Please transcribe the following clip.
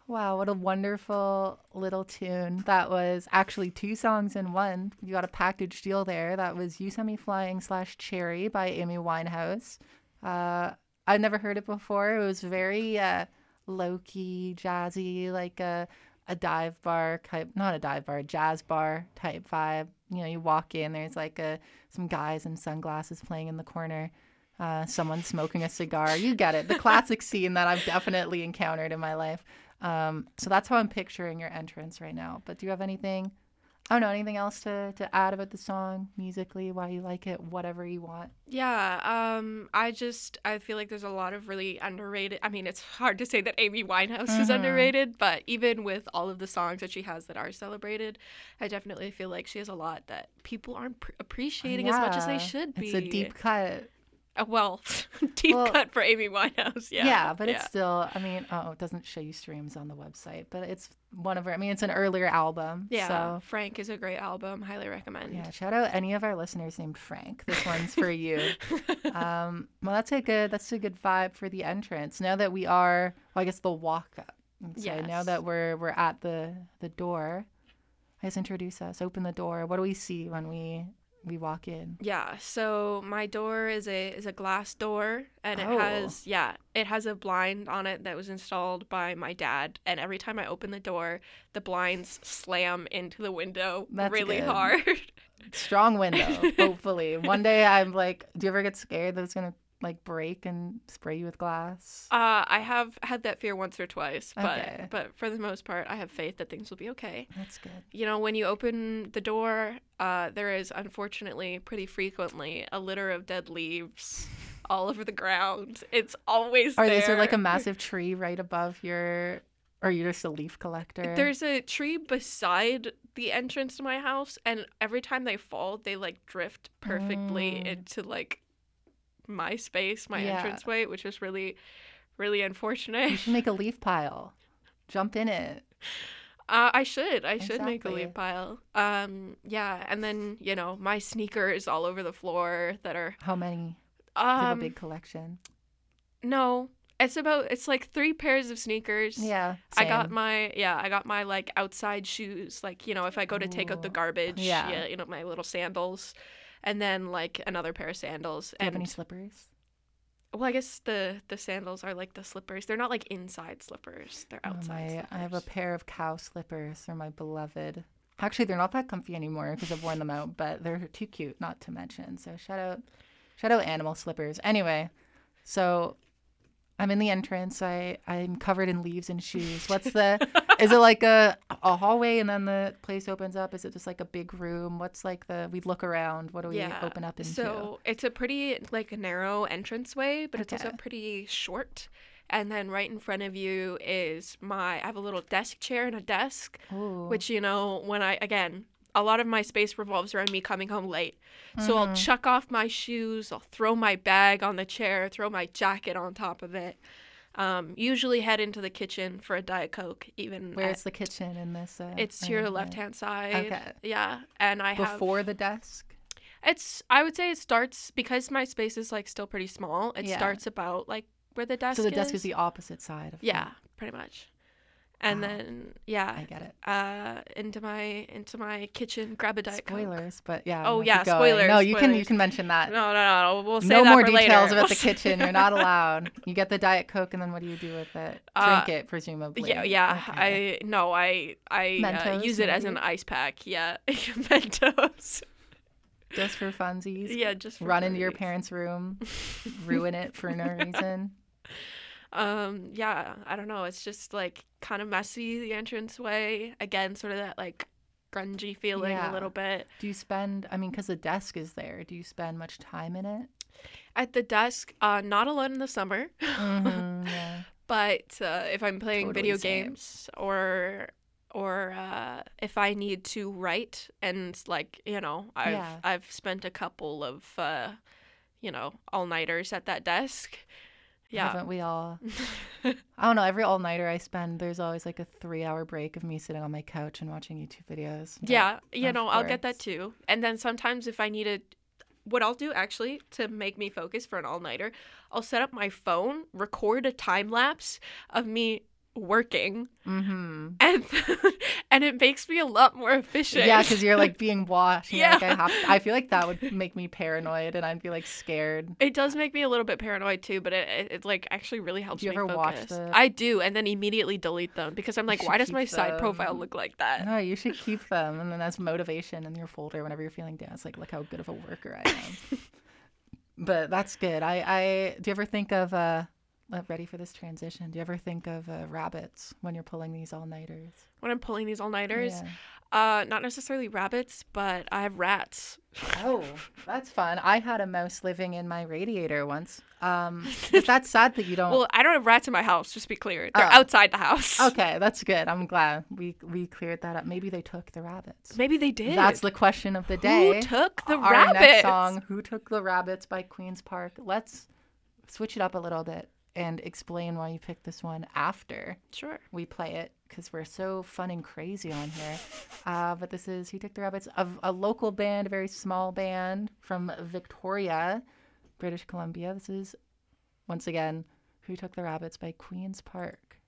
Wow, what a wonderful little tune. That was actually two songs in one. You got a package deal there. That was You Sent Me Flying / Cherry by Amy Winehouse. I've never heard it before. It was very low-key, jazzy, like a dive bar type, not a dive bar, a jazz bar type vibe. You know, you walk in, there's like some guys in sunglasses playing in the corner. Someone smoking a cigar. You get it. The classic scene that I've definitely encountered in my life. So that's how I'm picturing your entrance right now. But do you have anything, I don't know, anything else to add about the song musically, why you like it, whatever you want? Yeah, I feel like there's a lot of really underrated. I mean, it's hard to say that Amy Winehouse is underrated, but even with all of the songs that she has that are celebrated, I definitely feel like she has a lot that people aren't appreciating as much as they should be. It's a deep cut. Well, deep cut for Amy Winehouse, yeah. Yeah, but it's still, I mean, it doesn't show you streams on the website, but it's one of her, I mean, it's an earlier album. Yeah, so. Frank is a great album. Highly recommend. Yeah, shout out any of our listeners named Frank. This one's for you. Well, that's a good vibe for the entrance. Now that we are, well, I guess the walk up. So yes. Now that we're at the door, I guess introduce us. Open the door. What do we see when we walk in? Yeah, so my door is a glass door, and it has a blind on it that was installed by my dad, and every time I open the door, the blinds slam into the window. That's really good. Hard. Strong window, hopefully. One day I'm like, do you ever get scared that it's gonna like break and spray you with glass? I have had that fear once or twice, but for the most part, I have faith that things will be okay. That's good. You know, when you open the door, there is unfortunately pretty frequently a litter of dead leaves all over the ground. It's always there. Is there like a massive tree right above your, or are you just a leaf collector? There's a tree beside the entrance to my house, and every time they fall, they like drift perfectly into like my space, my entranceway, which is really, really unfortunate. You should make a leaf pile. Jump in it. I should make a leaf pile. Yeah, and then, you know, my sneakers all over the floor that are... How many? Do you have a big collection? No. It's like 3 pairs of sneakers. Yeah, same. I got my like outside shoes, like, you know, if I go to take out the garbage, you know, my little sandals. And then, like, another pair of sandals. Do you have any slippers? Well, I guess the sandals are like the slippers. They're not, like, inside slippers. They're outside slippers. I have a pair of cow slippers. They're my beloved. Actually, they're not that comfy anymore because I've worn them out, but they're too cute not to mention. So shout out animal slippers. Anyway, so I'm in the entrance. I'm covered in leaves and shoes. Is it like a hallway and then the place opens up? Is it just like a big room? What's like we look around. What do we open up into? So it's a pretty like narrow entranceway, but it's also pretty short. And then right in front of you is I have a little desk chair and a desk, which, you know, a lot of my space revolves around me coming home late. So I'll chuck off my shoes, I'll throw my bag on the chair, throw my jacket on top of it. Usually head into the kitchen for a Diet Coke. Where's the kitchen in this? It's to your left-hand side. Okay. Yeah, and before the desk? I would say it starts, because my space is like still pretty small, it starts about like where the desk is. So the desk is the opposite side of pretty much. And then, I get it. Into my kitchen, grab a Diet Coke. Spoilers, but yeah. Oh yeah, spoilers. No, you can mention that. No. We'll say no that more for details later. about the kitchen. You're not allowed. You get the Diet Coke, and then what do you do with it? Drink it, presumably. Yeah. Okay. I use it as an ice pack. Yeah, Mentos. Just for funsies. Yeah, just for run into your parents' room, ruin it for no reason. Yeah, I don't know. It's just like kind of messy, the entranceway. Again, sort of that like grungy feeling a little bit. Do you spend, because the desk is there, do you spend much time in it? At the desk, not a lot in the summer. Yeah. But if I'm playing video games or if I need to write, and like, you know, I've spent a couple of all-nighters at that desk. Yeah. Haven't we all? I don't know. Every all-nighter I spend, there's always like a 3-hour break of me sitting on my couch and watching YouTube videos. Yeah, I'll get that too. And then sometimes if I need what I'll do actually to make me focus for an all-nighter, I'll set up my phone, record a time lapse of me working, and and it makes me a lot more efficient. Yeah, because you're like being watched. Yeah, like I feel like that would make me paranoid, and I'd be like scared. It does make me a little bit paranoid too, but it like actually really helps me focus. Do you ever watch the... I do, and then immediately delete them because I'm like, why does my side profile look like that? No, you should keep them, and then as motivation in your folder whenever you're feeling down. It's like, look how good of a worker I am. But that's good. I do you ever think of ready for this transition? Do you ever think of rabbits when you're pulling these all-nighters? When I'm pulling these all-nighters? Yeah. Not necessarily rabbits, but I have rats. Oh, that's fun. I had a mouse living in my radiator once. But that's sad that you don't... Well, I don't have rats in my house, just to be clear. They're outside the house. Okay, that's good. I'm glad we cleared that up. Maybe they took the rabbits. Maybe they did. That's the question of the day. Who took the Our rabbits? next song, Who Took the Rabbits by Queen's Park. Let's switch it up a little bit and explain why you picked this one after we play it, because we're so fun and crazy on here. But this is Who Took the Rabbits, a local band, a very small band from Victoria, British Columbia. This is, once again, Who Took the Rabbits by Queen's Park.